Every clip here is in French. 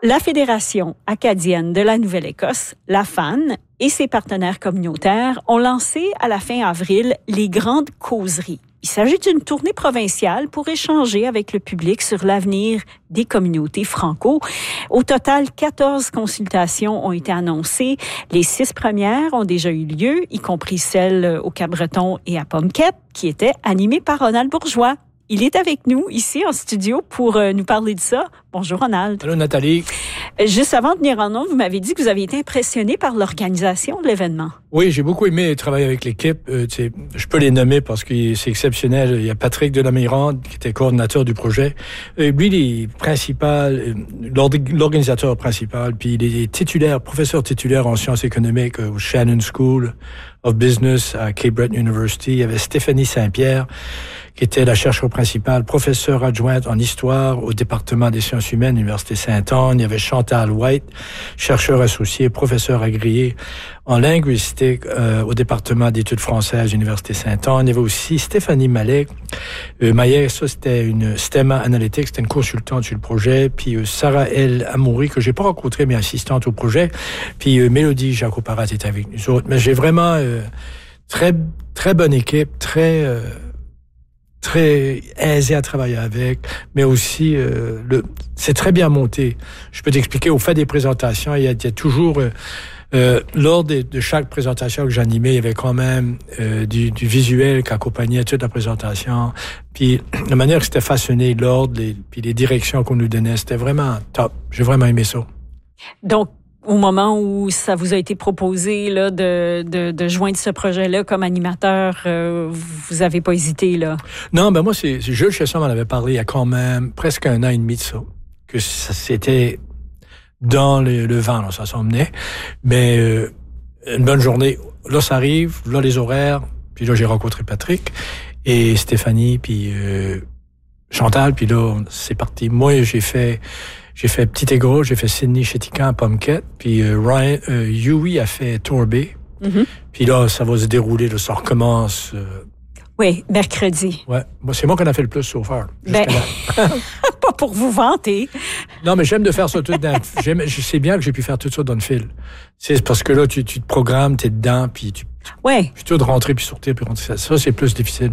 La Fédération acadienne de la Nouvelle-Écosse, la FAN, et ses partenaires communautaires ont lancé à la fin avril les Grandes Causeries. Il s'agit d'une tournée provinciale pour échanger avec le public sur l'avenir des communautés franco. Au total, 14 consultations ont été annoncées. Les 6 premières ont déjà eu lieu, y compris celle au Cap-Breton et à Pomquette, qui était animée par Ronald Bourgeois. Il est avec nous ici en studio pour nous parler de ça. Bonjour Ronald. Allô Nathalie. Juste avant de venir en ondes, vous m'avez dit que vous avez été impressionné par l'organisation de l'événement. Oui, j'ai beaucoup aimé travailler avec l'équipe. Je peux les nommer parce que c'est exceptionnel. Il y a Patrick Delamirande qui était coordinateur du projet. Lui, il est principal, l'organisateur principal, puis il est titulaire, professeur titulaire en sciences économiques au Shannon School of Business à Cape Breton University. Il y avait Stéphanie Saint-Pierre qui était la chercheure principale, professeure adjointe en histoire au département des sciences humaines, l'Université Sainte-Anne. Il y avait Chantal White, chercheur associé, professeur agréé en linguistique au département d'études françaises, l'Université Sainte-Anne. Il y avait aussi Stéphanie Malek. Ça, c'était une STEMA Analytics, c'était une consultante sur le projet. Puis Sarah L. Amoury, que j'ai pas rencontrée, mais assistante au projet. Puis Mélodie Jacoparat était avec nous autres. Mais j'ai vraiment très bonne équipe, très aisé à travailler avec, mais aussi c'est très bien monté. Je peux t'expliquer, au fait des présentations, il y a toujours lors de chaque présentation que j'animais, il y avait quand même du visuel qui accompagnait toute la présentation. Puis la manière que c'était façonné, l'ordre, puis les directions qu'on nous donnait, c'était vraiment top. J'ai vraiment aimé ça. Donc, au moment où ça vous a été proposé là, de joindre ce projet-là comme animateur, vous n'avez pas hésité, là? Non, moi, c'est Jules Chesson m'en avait parlé il y a quand même presque 1 an et demi de ça, que c'était dans le vent, là, ça s'emmenait. Mais une bonne journée, là, ça arrive, là, les horaires, puis là, j'ai rencontré Patrick et Stéphanie, puis Chantal, puis là, c'est parti. Moi, j'ai fait Petit-Égros, j'ai fait Sydney-Chéticamp à Pomquette, puis Ryan Huey a fait Torbay. Mm-hmm. Puis là, ça va se dérouler, là, ça recommence. Oui, mercredi. Ouais, c'est moi qu'on a fait le plus chauffeur. Pas pour vous vanter. Non, mais j'aime de faire ça tout dans. Je sais bien que j'ai pu faire tout ça dans le fil. C'est parce que là, tu te programmes, t'es dedans, puis plutôt de rentrer puis sortir puis rentrer. Ça, c'est plus difficile.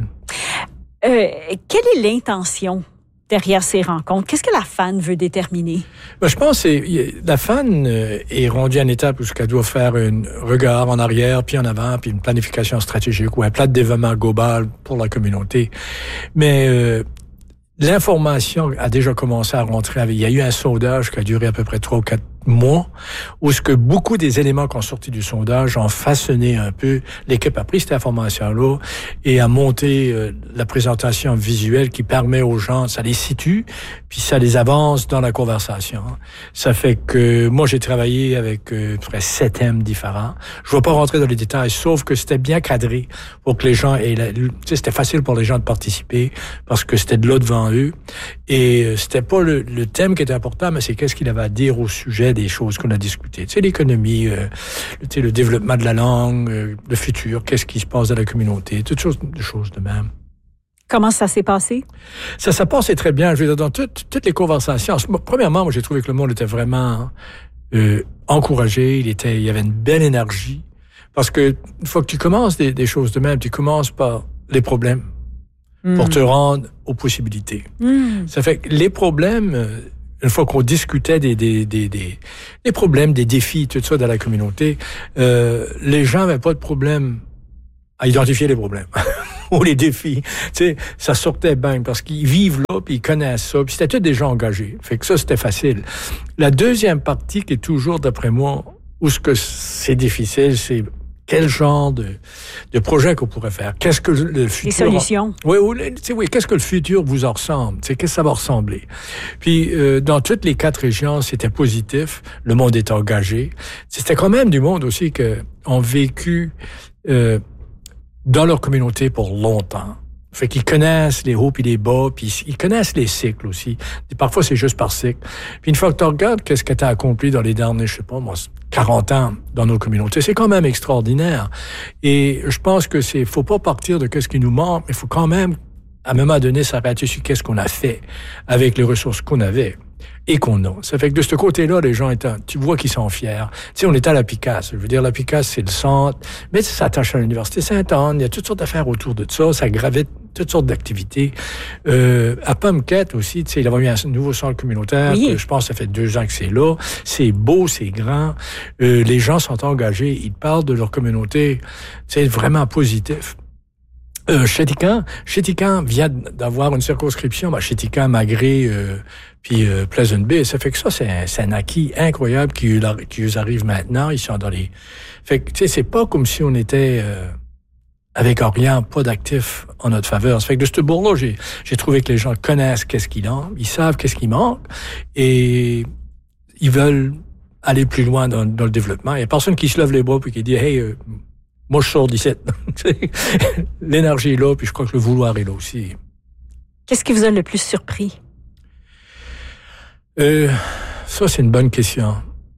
Quelle est l'intention derrière ces rencontres? Qu'est-ce que la FAN veut déterminer? Je pense que la FAN est rendue à une étape où elle doit faire un regard en arrière, puis en avant, puis une planification stratégique ou un plan de développement global pour la communauté. Mais l'information a déjà commencé à rentrer. Il y a eu un sondage qui a duré à peu près 3 ou 4 mois, où ce que beaucoup des éléments qui ont sorti du sondage ont façonné un peu. L'équipe a pris cette information-là et a monté la présentation visuelle qui permet aux gens, ça les situe, puis ça les avance dans la conversation. Ça fait que moi, j'ai travaillé avec près 7 thèmes différents. Je ne vais pas rentrer dans les détails, sauf que c'était bien cadré pour que les gens c'était facile pour les gens de participer parce que c'était de là devant eux. Et c'était pas le thème qui était important, mais c'est qu'est-ce qu'il avait à dire au sujet des choses qu'on a discutées. Tu sais, l'économie, le développement de la langue, le futur, qu'est-ce qui se passe dans la communauté, toutes choses de même. Comment ça s'est passé? Ça s'est passé très bien. Je veux dire, dans toutes les conversations, premièrement, moi, j'ai trouvé que le monde était vraiment encouragé. Il y avait une belle énergie. Parce que une fois que tu commences des choses de même, tu commences par les problèmes pour te rendre aux possibilités. Ça fait que les problèmes, une fois qu'on discutait des problèmes, des défis, tout ça dans la communauté, les gens n'avaient pas de problème à identifier les problèmes ou les défis. Tu sais, ça sortait bien parce qu'ils vivent là, puis ils connaissent ça, puis c'était tous des gens engagés. Fait que ça, c'était facile. La deuxième partie qui est toujours, d'après moi, où ce que c'est difficile, c'est quel genre de projet qu'on pourrait faire? Qu'est-ce que le futur... Les solutions. Oui, qu'est-ce que le futur vous en ressemble? Qu'est-ce que ça va ressembler? Puis, dans toutes les 4 régions, c'était positif. Le monde était engagé. C'était quand même du monde aussi qui ont vécu dans leur communauté pour longtemps. Fait qu'ils connaissent les hauts puis les bas, puis ils connaissent les cycles aussi. Et parfois, c'est juste par cycle. Puis une fois que tu regardes qu'est-ce que tu as accompli dans les derniers, 40 ans dans nos communautés, c'est quand même extraordinaire. Et je pense que faut pas partir de qu'est-ce qui nous manque, mais il faut quand même, à un moment donné, s'arrêter sur qu'est-ce qu'on a fait avec les ressources qu'on avait. et qu'on a. Ça fait que de ce côté-là, les gens tu vois qu'ils sont fiers. Tu sais, on était à la Picasse. Je veux dire, la Picasse, c'est le centre, mais ça s'attache à l'Université Sainte-Anne. Il y a toutes sortes d'affaires autour de ça gravite toutes sortes d'activités. À Pomquette aussi, tu sais, il y avait eu un nouveau centre communautaire. Oui. Je pense que ça fait 2 ans que c'est là. C'est beau, c'est grand. Les gens sont engagés. Ils parlent de leur communauté. C'est vraiment positif. Chéticamp vient d'avoir une circonscription, Chéticamp, Magré, puis Pleasant Bay. Ça fait que ça, c'est un acquis incroyable qui nous arrive maintenant. Ils sont dans les... Fait que, tu sais, c'est pas comme si on était avec rien, pas d'actifs en notre faveur. Ça fait que de ce bord-là, j'ai trouvé que les gens connaissent qu'est-ce qu'ils ont, ils savent qu'est-ce qui manque, et ils veulent aller plus loin dans le développement. Il y a personne qui se lève les bras puis qui dit « Hey, moi, je sors d'ici. » L'énergie est là, puis je crois que le vouloir est là aussi. Qu'est-ce qui vous a le plus surpris? Ça, c'est une bonne question.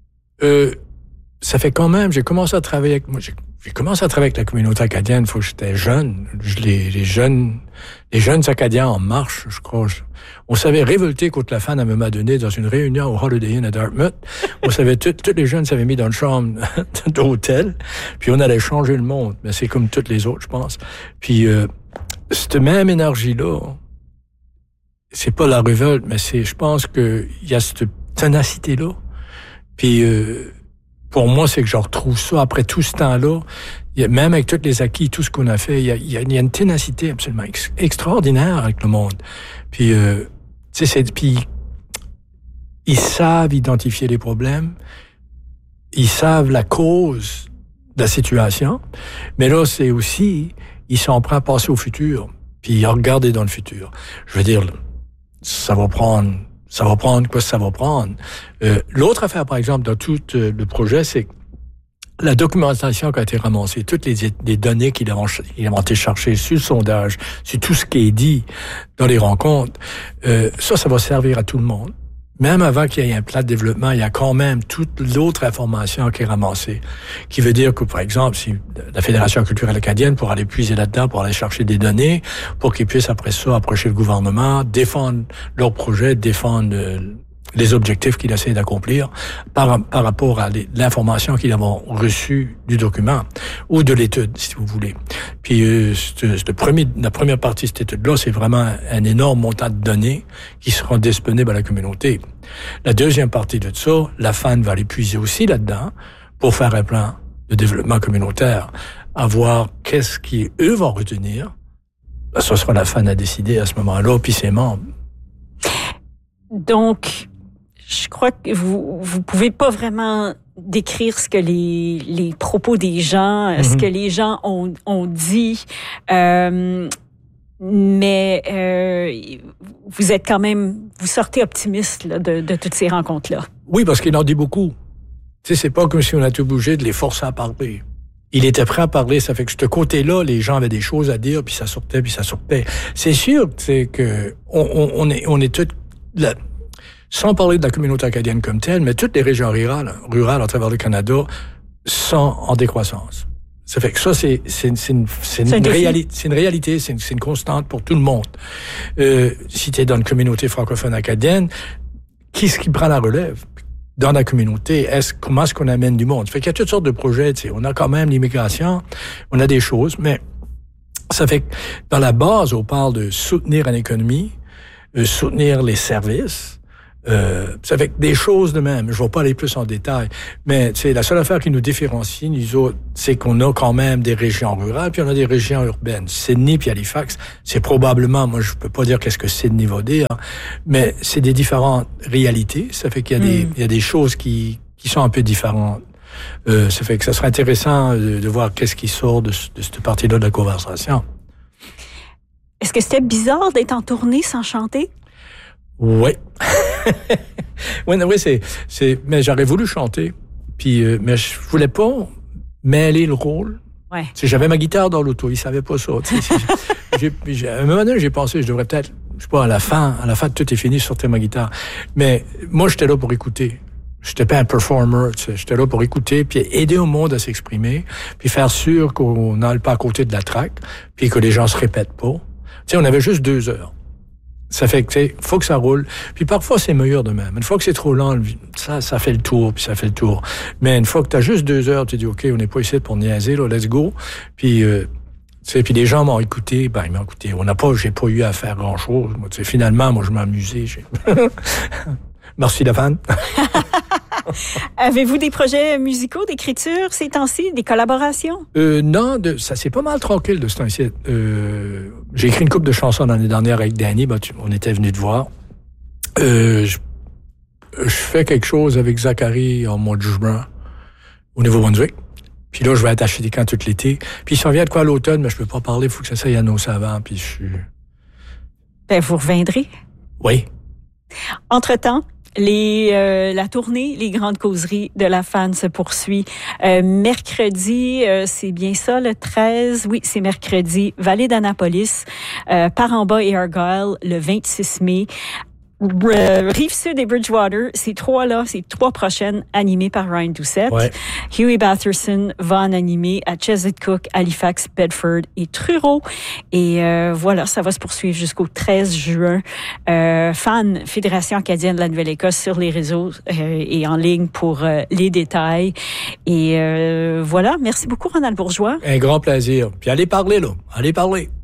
Ça fait quand même, j'ai commencé à travailler avec la communauté acadienne, faut que j'étais jeune. Les jeunes Acadiens en marche, je crois. On s'avait révolté contre la fan à un moment donné dans une réunion au Holiday Inn à Dartmouth. On savait, tous les jeunes s'avaient mis dans une chambre d'hôtel, puis on allait changer le monde. Mais c'est comme toutes les autres, je pense. Puis, cette même énergie-là, c'est pas la révolte, mais je pense que il y a cette ténacité-là. Puis, pour moi, c'est que je retrouve ça après tout ce temps-là. Même avec tous les acquis, tout ce qu'on a fait, il y a une ténacité absolument extraordinaire avec le monde. Puis, tu sais, puis ils savent identifier les problèmes, ils savent la cause de la situation, mais là, c'est aussi, ils sont prêts à passer au futur, puis à regarder dans le futur. Je veux dire, ça va prendre quoi ça va prendre. L'autre affaire, par exemple, dans tout le projet, c'est la documentation qui a été ramassée, toutes les données qu'ils ont été cherchées sur le sondage, sur tout ce qui est dit dans les rencontres, ça va servir à tout le monde. Même avant qu'il y ait un plan de développement, il y a quand même toute l'autre information qui est ramassée. Qui veut dire que, par exemple, si la Fédération culturelle acadienne pourra aller puiser là-dedans, pour aller chercher des données, pour qu'ils puissent après ça approcher le gouvernement, défendre leur projet, défendre les objectifs qu'ils essaient d'accomplir par rapport à l'information qu'ils ont reçue du document ou de l'étude, si vous voulez. Puis la première partie de cette étude-là, c'est vraiment un énorme montant de données qui seront disponibles à la communauté. La deuxième partie de ça, la FAN va aller puiser aussi là-dedans pour faire un plan de développement communautaire, à voir qu'est-ce qu'eux vont retenir. Ce sera la FAN à décider à ce moment-là, puis ses membres. Donc, je crois que vous pouvez pas vraiment décrire ce que les propos des gens, ce que les gens ont dit, mais vous êtes quand même, vous sortez optimiste là, de toutes ces rencontres-là. Oui, parce qu'il en dit beaucoup. Tu sais, c'est pas comme si on a été obligé de les forcer à parler. Il était prêt à parler, ça fait que ce côté-là, les gens avaient des choses à dire, puis ça sortait, puis ça sortait. C'est sûr, tu sais, que on est tous là. Sans parler de la communauté acadienne comme telle, mais toutes les régions rurales à travers le Canada sont en décroissance. Ça fait que ça, c'est une réalité, c'est une constante pour tout le monde. Si tu es dans une communauté francophone acadienne, qui est-ce qui prend la relève? Dans la communauté, comment est-ce qu'on amène du monde? Ça fait qu'il y a toutes sortes de projets, tu sais. On a quand même l'immigration, on a des choses, mais ça fait que dans la base, on parle de soutenir une économie, soutenir les services. Ça fait que des choses de même. Je ne vais pas aller plus en détail, mais c'est la seule affaire qui nous différencie, nous autres, c'est qu'on a quand même des régions rurales, puis on a des régions urbaines. Sydney puis Halifax, c'est probablement, moi je peux pas dire qu'est-ce que Sydney va dire, mais c'est des différentes réalités. Ça fait qu'il y a des choses qui sont un peu différentes. Ça fait que ça serait intéressant de voir qu'est-ce qui sort de cette partie-là de la conversation. Est-ce que c'était bizarre d'être en tournée sans chanter? Oui. Oui, mais j'aurais voulu chanter. Puis, mais je voulais pas mêler le rôle. Ouais. J'avais ma guitare dans l'auto, ils savaient pas ça. À un moment donné, j'ai pensé, je devrais peut-être, je sais pas, à la fin, tout est fini, je sortais ma guitare. Mais moi, j'étais là pour écouter. J'étais pas un performer, j'étais là pour écouter, puis aider au monde à s'exprimer, puis faire sûr qu'on n'aille pas à côté de la track, puis que les gens se répètent pas. On avait juste 2 heures. Ça fait que, tu sais, faut que ça roule. Puis parfois, c'est meilleur de même. Une fois que c'est trop lent, ça fait le tour, puis ça fait le tour. Mais une fois que t'as juste 2 heures, tu dis, OK, on n'est pas ici pour niaiser, là, let's go. Puis, tu sais, puis les gens m'ont écouté, ils m'ont écouté. J'ai pas eu à faire grand-chose. Moi, tu sais, finalement, moi, je m'amusais. Merci, la fan. Avez-vous des projets musicaux, d'écriture ces temps-ci, des collaborations? Non, ça c'est pas mal tranquille de ce temps-ci. J'ai écrit une couple de chansons l'année dernière avec Danny, on était venu te voir. Je fais quelque chose avec Zachary en mois de juin au Nouveau-Brunswick. Puis là, je vais attacher des camps tout l'été. Puis ça vient de quoi à l'automne, mais je peux pas parler, il faut que ça soit à nos savants, puis je suis... Vous reviendrez? Oui. Entre-temps, la tournée, les grandes causeries de la fan se poursuit. Mercredi, c'est bien ça, le 13, oui, c'est mercredi, Vallée d'Annapolis, Par-en-Bas et Argyle, le 26 mai. Rive-Sud et Bridgewater, ces trois prochaines animées par Ryan Doucette. Ouais. Huey Batherson va en animer à Chesapeake, Halifax, Bedford et Truro. Et voilà, ça va se poursuivre jusqu'au 13 juin. FAN, Fédération acadienne de la Nouvelle-Écosse, sur les réseaux et en ligne pour les détails. Et voilà, merci beaucoup Ronald Bourgeois. Un grand plaisir. Puis allez parler, là. Allez parler.